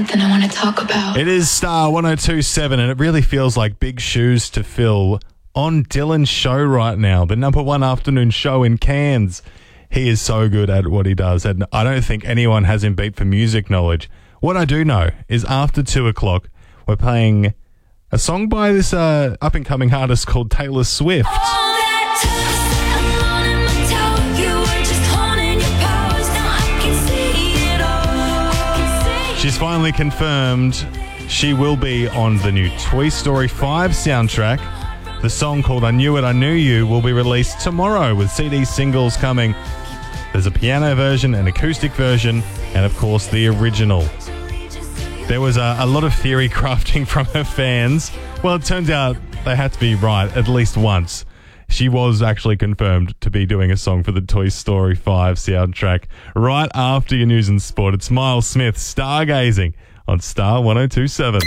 Something I want to talk about. It is Star 102.7 and it really feels like big shoes to fill on Dylan's show right now, the number one afternoon show in Cairns. He is so good at what he does, and I don't think anyone has him beat for music knowledge. What I do know is after 2 o'clock, we're playing a song by this up-and-coming artist called Taylor Swift. She's finally confirmed she will be on the new Toy Story 5 soundtrack. The song called I Knew It, I Knew You will be released tomorrow with CD singles coming. There's a piano version, an acoustic version, and of course the original. There was a lot of theory crafting from her fans. Well, it turns out they had to be right at least once. She was actually confirmed to be doing a song for the Toy Story 5 soundtrack. Right after your news and sport, it's Miles Smith, Stargazing on Star 102.7.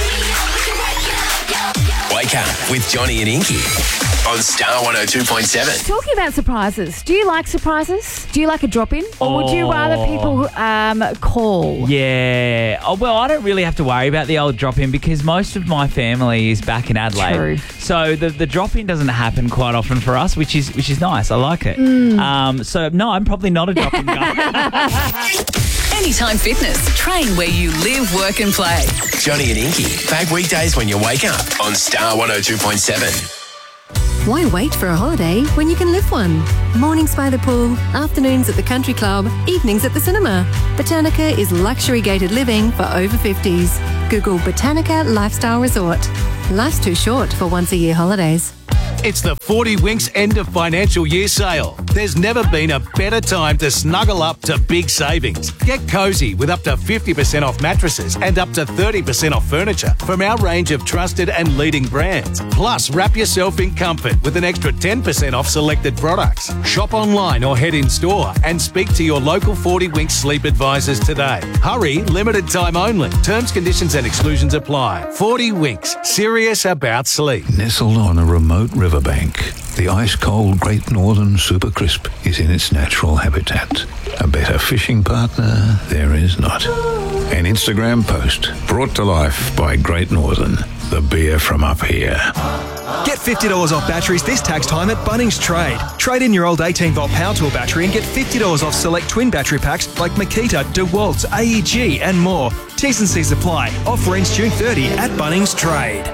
Wake up with Johnny and Inky on Star 102.7. Talking about surprises, do you like surprises? Do you like a drop-in? Or would you rather people call? Yeah. Oh, well, I don't really have to worry about the old drop-in because most of my family is back in Adelaide. True. So the drop-in doesn't happen quite often for us, which is nice. I like it. So, no, I'm probably not a drop-in guy. Anytime Fitness. Train where you live, work and play. Johnny and Inky, back weekdays when you wake up on Star 102.7. Why wait for a holiday when you can live one? Mornings by the pool, afternoons at the country club, evenings at the cinema. Botanica is luxury gated living for over 50s. Google Botanica Lifestyle Resort. Life's too short for once-a-year holidays. It's the 40 Winks end of financial year sale. There's never been a better time to snuggle up to big savings. Get cozy with up to 50% off mattresses and up to 30% off furniture from our range of trusted and leading brands. Plus, wrap yourself in comfort with an extra 10% off selected products. Shop online or head in store and speak to your local 40 Winks sleep advisors today. Hurry, limited time only. Terms, conditions and exclusions apply. 40 Winks, serious about sleep. Nestled on a remote riverbank, the ice-cold Great Northern Super Crisp is in its natural habitat. A better fishing partner there is not. An Instagram post brought to life by Great Northern, the beer from up here. Get $50 off batteries this tax time at Bunnings Trade. Trade in your old 18-volt power tool battery and get $50 off select twin battery packs like Makita, DeWalt, AEG and more. T's and C's apply. Offer ends June 30 at Bunnings Trade.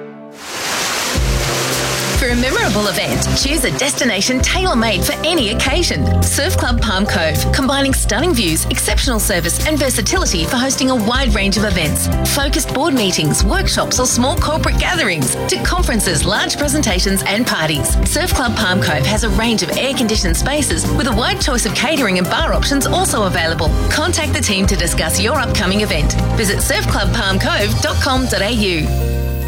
For a memorable event, choose a destination tailor-made for any occasion. Surf Club Palm Cove, combining stunning views, exceptional service and versatility for hosting a wide range of events. Focused board meetings, workshops or small corporate gatherings to conferences, large presentations and parties. Surf Club Palm Cove has a range of air-conditioned spaces with a wide choice of catering and bar options also available. Contact the team to discuss your upcoming event. Visit surfclubpalmcove.com.au.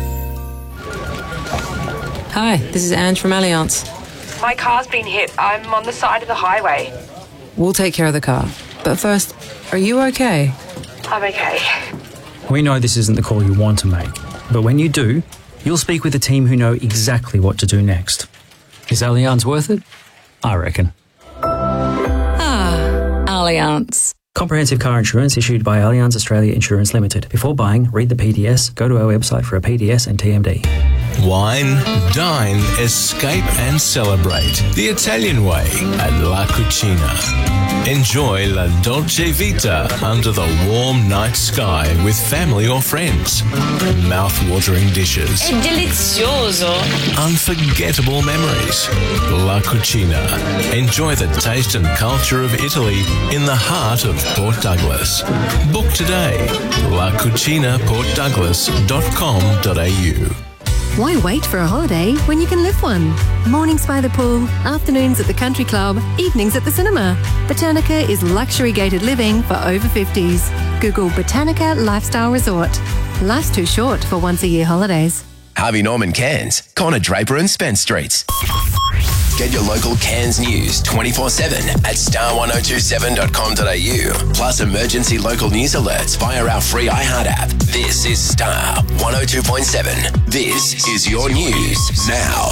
Hi, this is Ange from Allianz. My car's been hit. I'm on the side of the highway. We'll take care of the car. But first, are you okay? I'm okay. We know this isn't the call you want to make, but when you do, you'll speak with a team who know exactly what to do next. Is Allianz worth it? I reckon. Allianz. Comprehensive car insurance issued by Allianz Australia Insurance Limited. Before buying, read the PDS, go to our website for a PDS and TMD. Wine, dine, escape and celebrate the Italian way at La Cucina. Enjoy La Dolce Vita under the warm night sky with family or friends. Mouth-watering dishes. È delizioso. Unforgettable memories. La Cucina. Enjoy the taste and culture of Italy in the heart of Port Douglas. Book today. lacucinaportdouglas.com.au. Why wait for a holiday when you can live one? Mornings by the pool, afternoons at the country club, evenings at the cinema. Botanica is luxury gated living for over 50s. Google Botanica Lifestyle Resort. Life's too short for once-a-year holidays. Harvey Norman Cairns, Connor Draper and Spence Streets. Get your local Cairns news 24/7 at star1027.com.au. Plus emergency local news alerts via our free iHeart app. This is Star 102.7. This is your news now.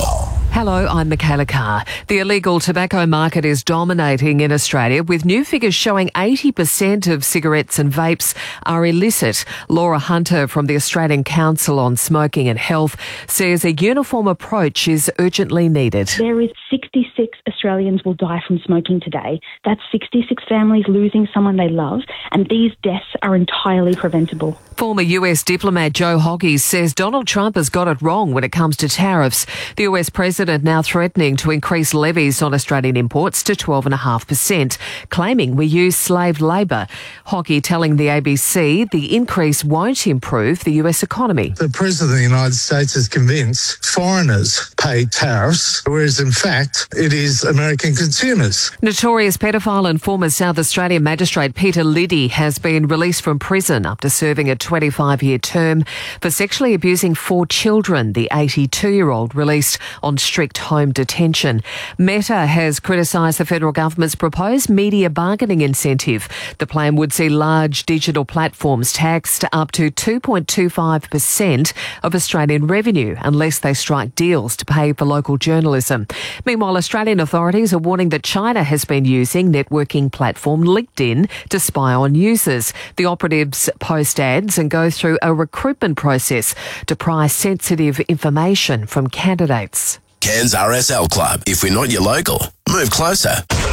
Hello, I'm Michaela Carr. The illegal tobacco market is dominating in Australia, with new figures showing 80% of cigarettes and vapes are illicit. Laura Hunter from the Australian Council on Smoking and Health says a uniform approach is urgently needed. There is 66 Australians will die from smoking today. That's 66 families losing someone they love, and these deaths are entirely preventable. Former US diplomat Joe Hockey says Donald Trump has got it wrong when it comes to tariffs. The US president now threatening to increase levies on Australian imports to 12.5%, claiming we use slave labour. Hockey telling the ABC the increase won't improve the US economy. The President of the United States is convinced foreigners pay tariffs, whereas in fact it is American consumers. Notorious pedophile and former South Australian magistrate Peter Liddy has been released from prison after serving a 25-year term for sexually abusing 4 children. The 82-year-old released on strict home detention. Meta has criticised the federal government's proposed media bargaining incentive. The plan would see large digital platforms taxed up to 2.25% of Australian revenue unless they strike deals to pay for local journalism. Meanwhile, Australian authorities are warning that China has been using networking platform LinkedIn to spy on users. The operatives post ads and go through a recruitment process to pry sensitive information from candidates. Cairns RSL Club. If we're not your local, move closer.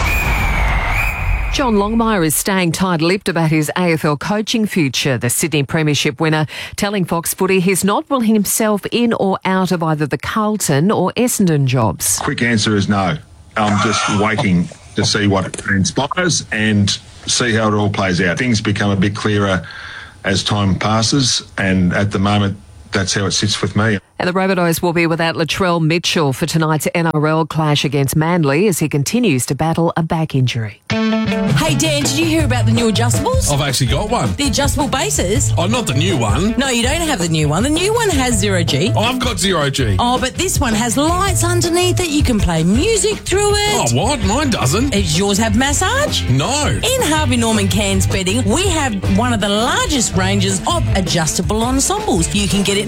John Longmire is staying tight-lipped about his AFL coaching future. The Sydney Premiership winner telling Fox Footy he's not ruling himself in or out of either the Carlton or Essendon jobs. Quick answer is no. I'm just waiting to see what transpires and see how it all plays out. Things become a bit clearer as time passes, and at the moment, that's how it sits with me. And the Rabbitohs will be without Latrell Mitchell for tonight's NRL clash against Manly as he continues to battle a back injury. Hey Dan, did you hear about the new adjustables? I've actually got one. The adjustable bases? Oh, not the new one. No, you don't have the new one. The new one has 0G. Oh, I've got 0G. Oh, but this one has lights underneath it. You can play music through it. Oh, what? Mine doesn't. Does yours have massage? No. In Harvey Norman Cairns Bedding, we have one of the largest ranges of adjustable ensembles. You can get it